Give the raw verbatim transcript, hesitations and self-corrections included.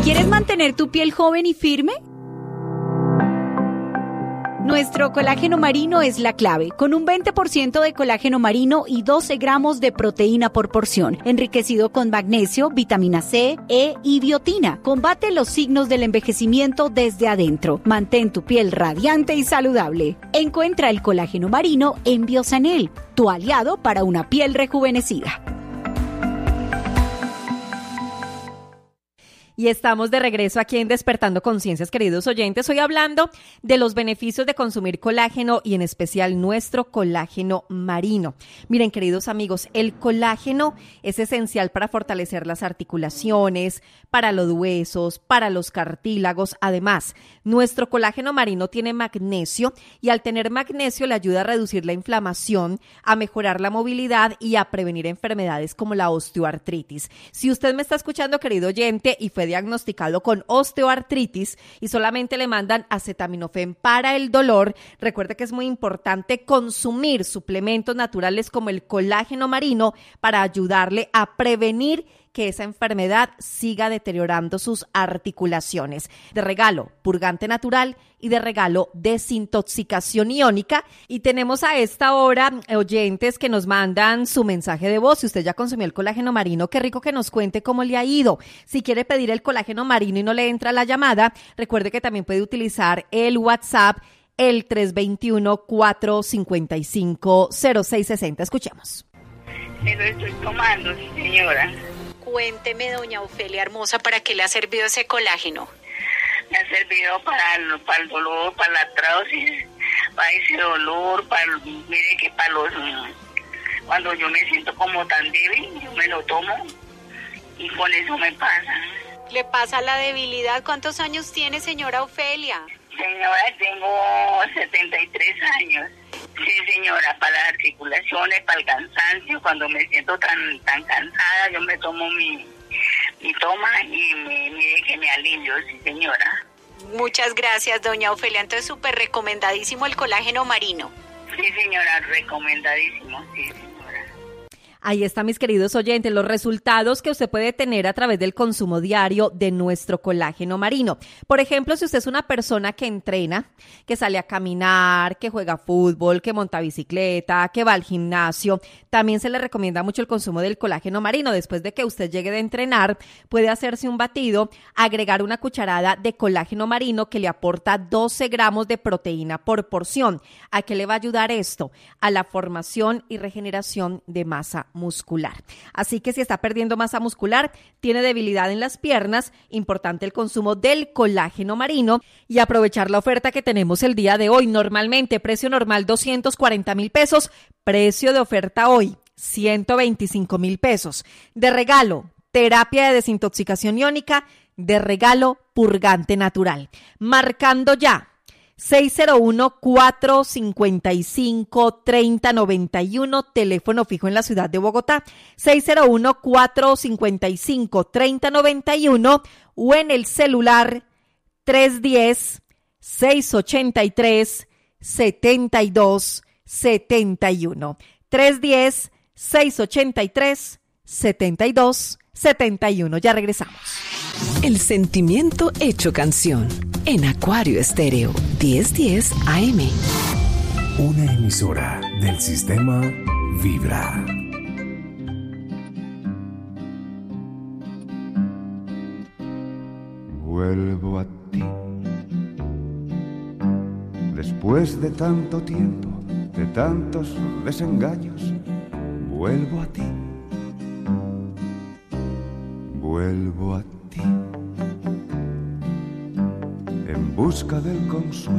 ¿Quieres mantener tu piel joven y firme? Nuestro colágeno marino es la clave, con un veinte por ciento de colágeno marino y doce gramos de proteína por porción, enriquecido con magnesio, vitamina C, E y biotina. Combate los signos del envejecimiento desde adentro. Mantén tu piel radiante y saludable. Encuentra el colágeno marino en Biosanel, tu aliado para una piel rejuvenecida. Y estamos de regreso aquí en Despertando Conciencias, queridos oyentes. Hoy hablando de los beneficios de consumir colágeno y en especial nuestro colágeno marino. Miren, queridos amigos, el colágeno es esencial para fortalecer las articulaciones, para los huesos, para los cartílagos. Además, nuestro colágeno marino tiene magnesio y al tener magnesio le ayuda a reducir la inflamación, a mejorar la movilidad y a prevenir enfermedades como la osteoartritis. Si usted me está escuchando, querido oyente, y fue diagnosticado con osteoartritis y solamente le mandan acetaminofén para el dolor, recuerde que es muy importante consumir suplementos naturales como el colágeno marino para ayudarle a prevenir que esa enfermedad siga deteriorando sus articulaciones. De regalo, purgante natural y de regalo, desintoxicación iónica. Y tenemos a esta hora oyentes que nos mandan su mensaje de voz. Si usted ya consumió el colágeno marino, qué rico que nos cuente cómo le ha ido. Si quiere pedir el colágeno marino y no le entra la llamada, recuerde que también puede utilizar el WhatsApp, el tres dos uno, cuatro cinco cinco, cero seis seis cero. Escuchemos. Me lo estoy tomando, señora. Cuénteme, doña Ofelia hermosa, ¿para qué le ha servido ese colágeno? Me ha servido para el, para el dolor, para la artrosis, para ese dolor, para, mire que para los, cuando yo me siento como tan débil, yo me lo tomo y con eso me pasa. ¿Le pasa la debilidad? ¿Cuántos años tiene, señora Ofelia? Señora, tengo setenta y tres años. Sí, señora, para las articulaciones, para el cansancio, cuando me siento tan tan cansada, yo me tomo mi, mi toma y me, mire que me alivio, sí, señora. Muchas gracias, doña Ofelia. Entonces, súper recomendadísimo el colágeno marino. Sí, señora, recomendadísimo, sí, señora. Ahí está, mis queridos oyentes, los resultados que usted puede tener a través del consumo diario de nuestro colágeno marino. Por ejemplo, si usted es una persona que entrena, que sale a caminar, que juega fútbol, que monta bicicleta, que va al gimnasio, también se le recomienda mucho el consumo del colágeno marino. Después de que usted llegue de entrenar, puede hacerse un batido, agregar una cucharada de colágeno marino que le aporta doce gramos de proteína por porción. ¿A qué le va a ayudar esto? A la formación y regeneración de masa muscular. Así que si está perdiendo masa muscular, tiene debilidad en las piernas, importante el consumo del colágeno marino y aprovechar la oferta que tenemos el día de hoy. Normalmente, precio normal doscientos cuarenta mil pesos, precio de oferta hoy ciento veinticinco mil pesos. De regalo, terapia de desintoxicación iónica, de regalo, purgante natural. Marcando ya seis cero uno, cuatro cinco cinco, tres cero nueve uno, teléfono fijo en la ciudad de Bogotá, seis cero uno, cuatro cinco cinco, tres cero nueve uno o en el celular tres uno cero, seis ocho tres, siete dos siete uno, tres uno cero, seis ocho tres, siete dos siete uno. Ya regresamos. El sentimiento hecho canción en Acuario Estéreo diez diez A M. Una emisora del sistema Vibra. Vuelvo a ti. Después de tanto tiempo, de tantos desengaños, vuelvo a ti. Vuelvo a ti. En busca del consuelo